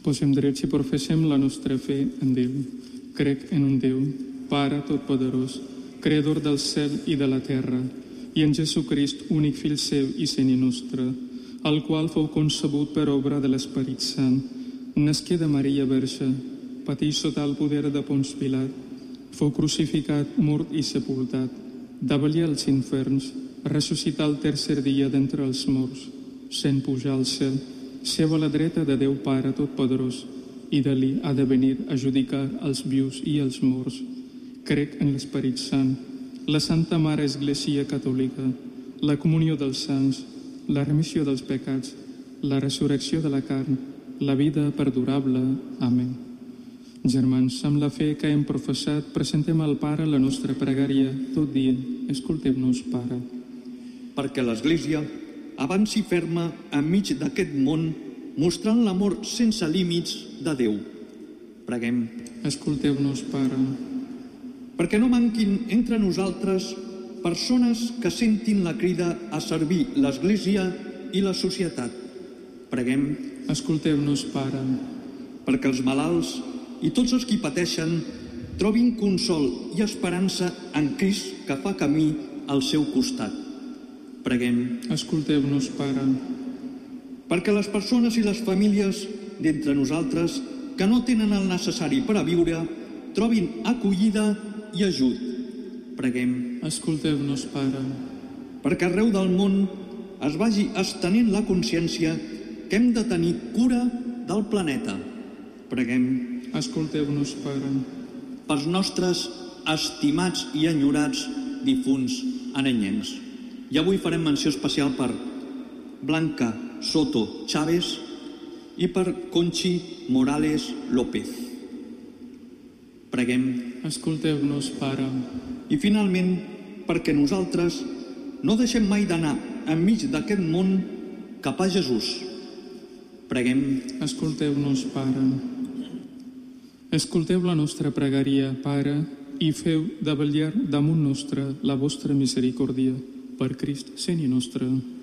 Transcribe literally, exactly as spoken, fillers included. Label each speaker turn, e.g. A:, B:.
A: Posem drets i professem la nostra fe en Déu. Crec en un Déu, Pare Totpoderós, Creador del cel i de la terra, i en Jesucrist, únic Fill seu i Senyor nostre, el qual fou concebut per obra de l'Esperit Sant, nasqué de Maria Verge, patí sota el poder de Ponç Pilat, fou crucificat, mort i sepultat, davallà als inferns, ressuscità el tercer dia d'entre els morts, sent pujar al cel, seu a la dreta de Déu Pare Totpoderós, i d'allí ha de venir a judicar els vius i els morts. Crec en l'Esperit Sant, la Santa Mare Església Catòlica, la comunió dels sants, la remissió dels pecats, la resurrecció de la carn, la vida perdurable. Amén. Germans, amb la fe que hem professat, presentem al Pare la nostra pregària tot dient: escolteu-nos, Pare.
B: Perquè l'Església avanci ferma enmig d'aquest món, mostrant l'amor sense límits de Déu. Preguem.
A: Escolteu-nos, Pare.
B: Perquè no manquin entre nosaltres persones que sentin la crida a servir l'Església i la societat. Preguem.
A: Escolteu-nos, Pare.
B: Perquè els malalts i tots els qui pateixen trobin consol i esperança en Crist que fa camí al seu costat. Preguem.
A: Escolteu-nos, Pare.
B: Perquè les persones i les famílies d'entre nosaltres que no tenen el necessari per a viure trobin acollida i ajut. Preguem.
A: Escolteu-nos, Pare.
B: Perquè arreu del món es vagi estenent la consciència que hem de tenir cura del planeta. Preguem.
A: Escolteu-nos, Pare.
B: Pels nostres estimats i enyorats difunts anellencs. I avui farem menció especial per Blanca Soto Chávez i per Conchi Morales López. Preguem.
A: Escolteu-nos, Pare.
B: I finalment, perquè nosaltres no deixem mai d'anar enmig d'aquest món cap a Jesús. Preguem.
A: Escolteu-nos, Pare. Escolteu la nostra pregària, Pare, i feu davallar damunt nostre la vostra misericòrdia. Per Crist, Senyor nostre.